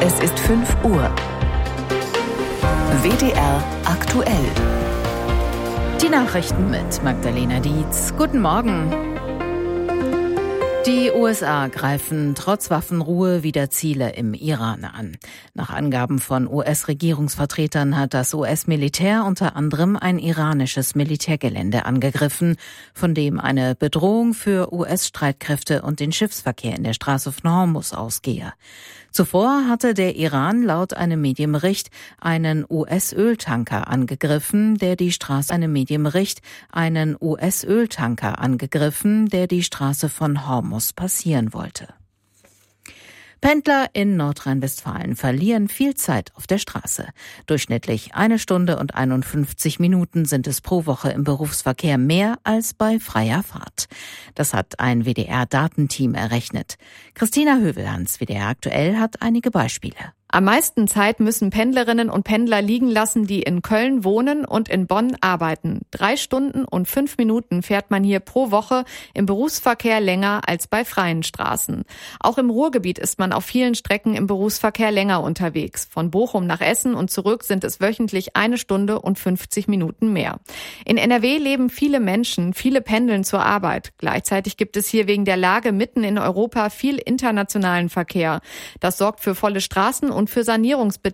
Es ist 5 Uhr. WDR aktuell. Die Nachrichten mit Magdalena Dietz. Guten Morgen. Die USA greifen trotz Waffenruhe wieder Ziele im Iran an. Nach Angaben von US-Regierungsvertretern hat das US-Militär unter anderem ein iranisches Militärgelände angegriffen, von dem eine Bedrohung für US-Streitkräfte und den Schiffsverkehr in der Straße von Hormuz ausgehe. Zuvor hatte der Iran laut einem Medienbericht einen US-Öltanker angegriffen, der die Straße von Hormuz passieren wollte. Pendler in Nordrhein-Westfalen verlieren viel Zeit auf der Straße. Durchschnittlich 1 Stunde und 51 Minuten sind es pro Woche im Berufsverkehr mehr als bei freier Fahrt. Das hat ein WDR-Datenteam errechnet. Christina Hövelhans, WDR aktuell, hat einige Beispiele. Am meisten Zeit müssen Pendlerinnen und Pendler liegen lassen, die in Köln wohnen und in Bonn arbeiten. 3 Stunden und 5 Minuten fährt man hier pro Woche im Berufsverkehr länger als bei freien Straßen. Auch im Ruhrgebiet ist man auf vielen Strecken im Berufsverkehr länger unterwegs. Von Bochum nach Essen und zurück sind es wöchentlich 1 Stunde und 50 Minuten mehr. In NRW leben viele Menschen, viele pendeln zur Arbeit. Gleichzeitig gibt es hier wegen der Lage mitten in Europa viel internationalen Verkehr. Das sorgt für volle Straßen und für Sanierungsbedarf